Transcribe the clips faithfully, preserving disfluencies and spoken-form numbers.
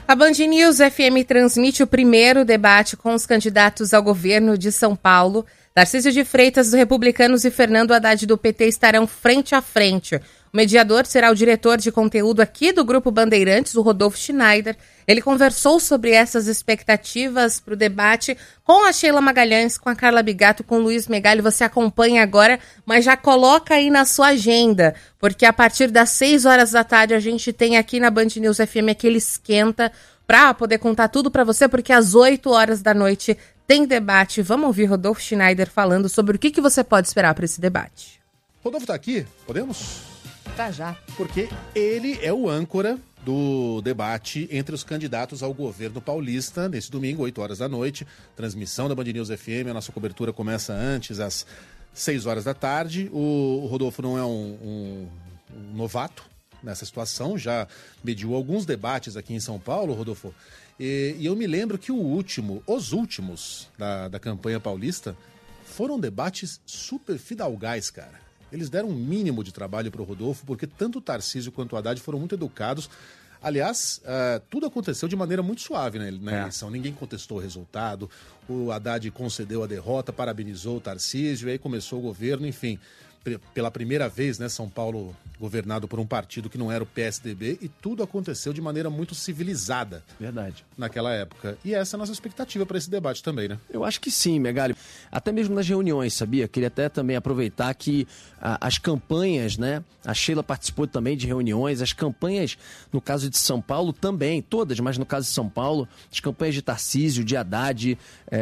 A Band News F M transmite o primeiro debate com os candidatos ao governo de São Paulo. Tarcísio de Freitas, do Republicanos, e Fernando Haddad, do P T, estarão frente a frente. O mediador será o diretor de conteúdo aqui do Grupo Bandeirantes, o Rodolfo Schneider. Ele conversou sobre essas expectativas para o debate com a Sheila Magalhães, com a Carla Bigato, com o Luiz Megali. Você acompanha agora, mas já coloca aí na sua agenda, porque a partir das seis horas da tarde a gente tem aqui na Band News F M aquele esquenta para poder contar tudo para você, porque às oito horas da noite tem debate. Vamos ouvir Rodolfo Schneider falando sobre o que, que você pode esperar para esse debate. Rodolfo tá aqui, podemos? Tá já. Porque ele é o âncora do debate entre os candidatos ao governo paulista, nesse domingo, oito horas da noite. Transmissão da Band News F M, a nossa cobertura começa antes, às seis horas da tarde. O Rodolfo não é um, um, um novato nessa situação, já mediu alguns debates aqui em São Paulo, Rodolfo. E, e eu me lembro que o último, os últimos da, da campanha paulista foram debates super fidalgais, cara. Eles deram um mínimo de trabalho para o Rodolfo, porque tanto o Tarcísio quanto o Haddad foram muito educados. Aliás, uh, tudo aconteceu de maneira muito suave na, na é. eleição. Ninguém contestou o resultado. O Haddad concedeu a derrota, parabenizou o Tarcísio, e aí começou o governo, enfim. Pela primeira vez, né, São Paulo governado por um partido que não era o P S D B, e tudo aconteceu de maneira muito civilizada. Verdade. Naquela época. E essa é a nossa expectativa para esse debate também, né? Eu acho que sim, Megali. Até mesmo nas reuniões, sabia? Queria até também aproveitar que a, as campanhas, né? A Sheila participou também de reuniões. As campanhas, no caso de São Paulo, também, todas, mas no caso de São Paulo, as campanhas de Tarcísio, de Haddad,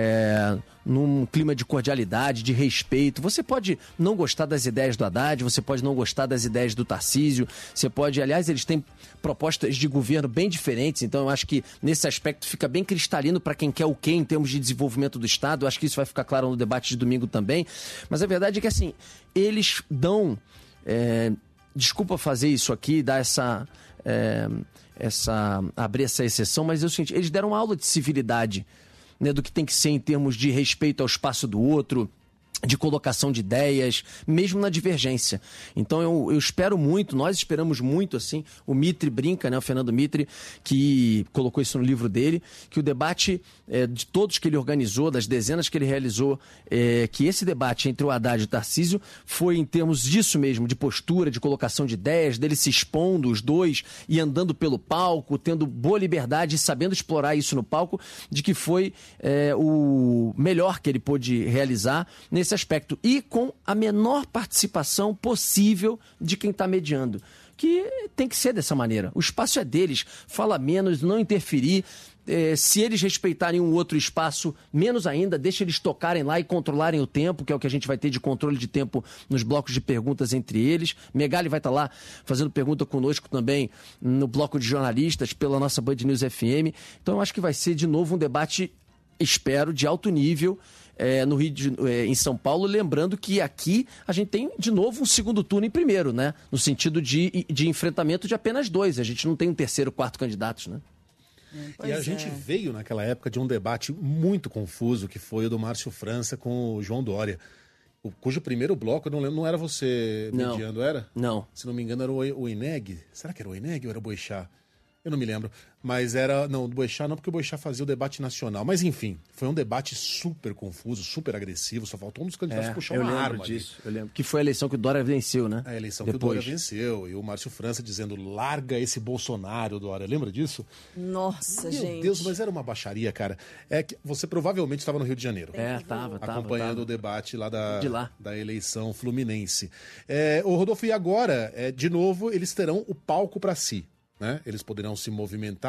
é, num clima de cordialidade, de respeito. Você pode não gostar das ideias do Haddad, você pode não gostar das ideias do Tarcísio, você pode, aliás, eles têm propostas de governo bem diferentes, então eu acho que nesse aspecto fica bem cristalino para quem quer o quê em termos de desenvolvimento do Estado. Eu acho que isso vai ficar claro no debate de domingo também, mas a verdade é que assim, eles dão, é, desculpa fazer isso aqui, dar essa, é, essa, abrir essa exceção, mas é o seguinte, eles deram uma aula de civilidade, né, do que tem que ser em termos de respeito ao espaço do outro, de colocação de ideias, mesmo na divergência. Então eu, eu espero muito, nós esperamos muito, assim, o Mitre brinca, né, o Fernando Mitre, que colocou isso no livro dele, que o debate é, de todos que ele organizou, das dezenas que ele realizou, é, que esse debate entre o Haddad e o Tarcísio foi em termos disso mesmo, de postura, de colocação de ideias, dele se expondo, os dois, e andando pelo palco, tendo boa liberdade e sabendo explorar isso no palco, de que foi é, o melhor que ele pôde realizar nesse aspecto, e com a menor participação possível de quem está mediando, que tem que ser dessa maneira. O espaço é deles, fala menos, não interferir. É, se eles respeitarem um outro espaço, menos ainda, deixa eles tocarem lá e controlarem o tempo, que é o que a gente vai ter de controle de tempo nos blocos de perguntas entre eles. Megali vai estar lá fazendo pergunta conosco também no bloco de jornalistas pela nossa Band News F M. Então eu acho que vai ser de novo um debate, espero, de alto nível, É, no Rio de, é, em São Paulo, lembrando que aqui a gente tem de novo um segundo turno em primeiro, né? No sentido de, de enfrentamento de apenas dois. A gente não tem um terceiro, quarto candidatos, né? Pois e a é. gente veio naquela época de um debate muito confuso, que foi o do Márcio França com o João Dória, o, cujo primeiro bloco, eu não lembro, não era você mediando, não. era? Não. Se não me engano, era o, o Ineg. Será que era o Ineg ou era o Boixá? Eu não me lembro, mas era... Não, do Boixá não, porque o Boixá fazia o debate nacional. Mas enfim, foi um debate super confuso, super agressivo, só faltou um dos candidatos é, puxar eu uma lembro arma disso, ali. eu lembro. Que foi a eleição que o Dória venceu, né? A eleição Depois. que o Dória venceu, e o Márcio França dizendo, larga esse Bolsonaro, Dória. Lembra disso? Nossa, Meu gente. Meu Deus, mas era uma baixaria, cara. É que você provavelmente estava no Rio de Janeiro. É, tava, tava. Acompanhando tava. o debate lá da, de lá. da eleição fluminense. É, o Rodolfo, e agora, é, de novo, eles terão o palco para si, né? Eles poderão se movimentar